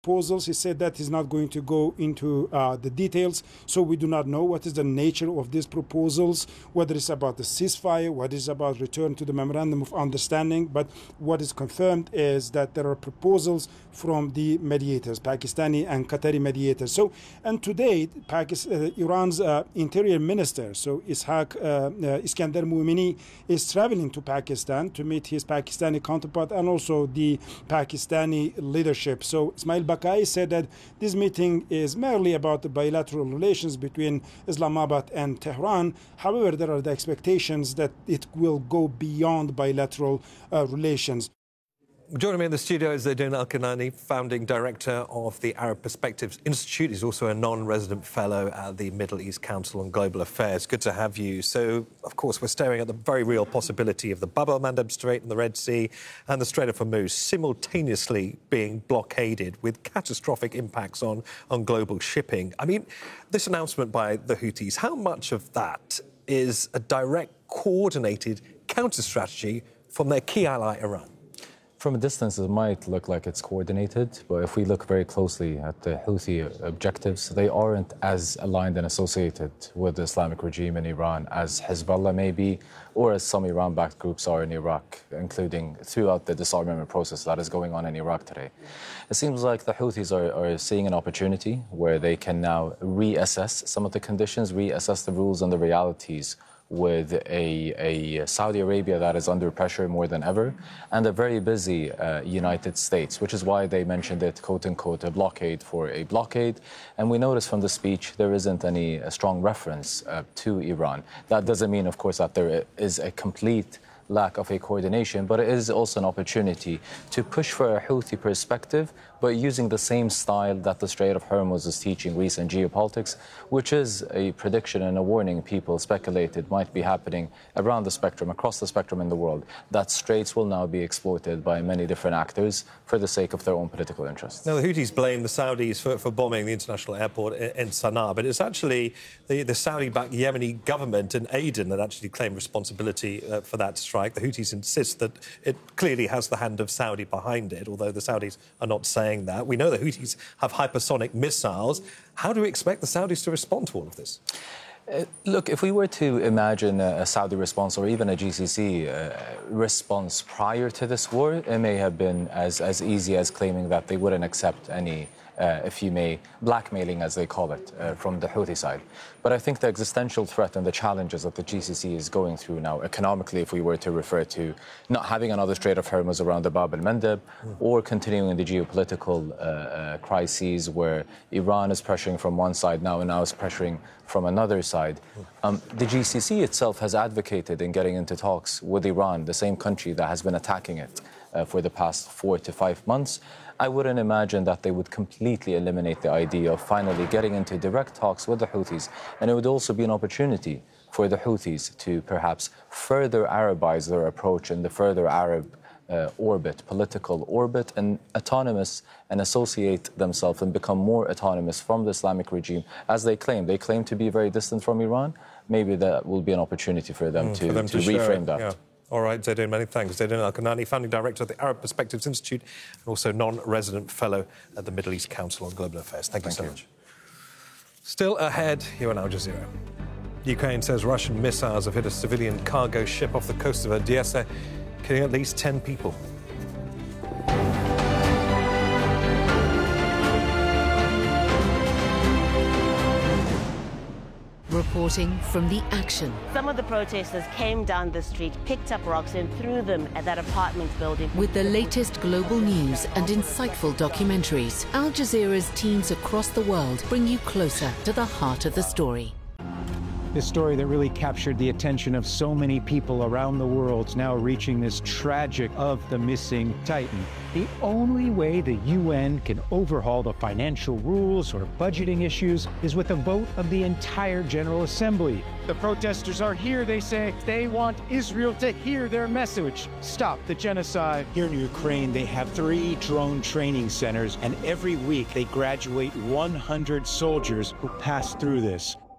proposals. He said that he's not going to go into the details, so we do not know what is the nature of these proposals, whether it's about the ceasefire, what is about return to the memorandum of understanding. But what is confirmed is that there are proposals from the mediators, Pakistani and Qatari mediators. So, and today, Iran's interior minister, so Iskandar Moumini, is traveling to Pakistan to meet his Pakistani counterpart and also the Pakistani leadership. So Ismail Baqai said that this meeting is merely about the bilateral relations between Islamabad and Tehran. However, there are the expectations that it will go beyond bilateral relations. Joining me in the studio is Zaidun Al-Kanani, founding director of the Arab Perspectives Institute. He's also a non-resident fellow at the Middle East Council on Global Affairs. Good to have you. So, of course, we're staring at the very real possibility of the Bab el-Mandeb Strait and the Red Sea and the Strait of Hormuz simultaneously being blockaded with catastrophic impacts on global shipping. I mean, this announcement by the Houthis, how much of that is a direct, coordinated counter-strategy from their key ally, Iran? From a distance, it might look like it's coordinated, but if we look very closely at the Houthi objectives, they aren't as aligned and associated with the Islamic regime in Iran as Hezbollah may be, or as some Iran-backed groups are in Iraq, including throughout the disarmament process that is going on in Iraq today. It seems like the Houthis are seeing an opportunity where they can now reassess some of the conditions, reassess the rules and the realities with a Saudi Arabia that is under pressure more than ever, and a very busy United States, which is why they mentioned it, quote-unquote, a blockade for a blockade. And we notice from the speech there isn't any strong reference to Iran. That doesn't mean, of course, that there is a complete lack of a coordination, but it is also an opportunity to push for a Houthi perspective, but using the same style that the Strait of Hormuz is teaching recent geopolitics, which is a prediction and a warning people speculated might be happening around the spectrum, across the spectrum in the world, that straits will now be exploited by many different actors for the sake of their own political interests. Now, the Houthis blame the Saudis for bombing the international airport in Sana'a, but it's actually the Saudi-backed Yemeni government and Aden that actually claim responsibility for that strike. The Houthis insist that it clearly has the hand of Saudi behind it, although the Saudis are not saying that. We know the Houthis have hypersonic missiles. How do we expect the Saudis to respond to all of this? Look, if we were to imagine a Saudi response or even a GCC response prior to this war, it may have been as easy as claiming that they wouldn't accept any, if you may, blackmailing, as they call it, from the Houthi side. But I think the existential threat and the challenges that the GCC is going through now, economically, if we were to refer to not having another Strait of Hormuz around the Bab el-Mandeb, or continuing the geopolitical crises where Iran is pressuring from one side now and now is pressuring from another side. The GCC itself has advocated in getting into talks with Iran, the same country that has been attacking it for the past 4 to 5 months. I wouldn't imagine that they would completely eliminate the idea of finally getting into direct talks with the Houthis. And it would also be an opportunity for the Houthis to perhaps further Arabize their approach in the further Arab orbit, political orbit, and autonomous and associate themselves and become more autonomous from the Islamic regime, as they claim. They claim to be very distant from Iran. Maybe that will be an opportunity for them to reframe that. Yeah. All right, Zaidun, many thanks. Zaidun Al-Kanani, founding director of the Arab Perspectives Institute and also non-resident fellow at the Middle East Council on Global Affairs. Thank you so much. Still ahead here on Al Jazeera. Ukraine says Russian missiles have hit a civilian cargo ship off the coast of Odessa, killing at least 10 people. Reporting from the action. Some of the protesters came down the street, picked up rocks and threw them at that apartment building. With the latest global news and insightful documentaries, Al Jazeera's teams across the world bring you closer to the heart of the story. This story that really captured the attention of so many people around the world is now reaching this tragic of the missing Titan. The only way the UN can overhaul the financial rules or budgeting issues is with a vote of the entire General Assembly. The protesters are here, they say. They want Israel to hear their message. Stop the genocide. Here in Ukraine, they have 3 drone training centers, and every week they graduate 100 soldiers who pass through this.